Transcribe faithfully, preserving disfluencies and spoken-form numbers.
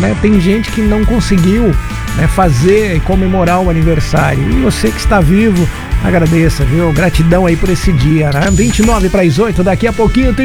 né? Tem gente que não conseguiu, né, fazer e comemorar o aniversário. E você que está vivo, agradeça, viu? Gratidão aí por esse dia, né? vinte e nove para as oito, daqui a pouquinho tem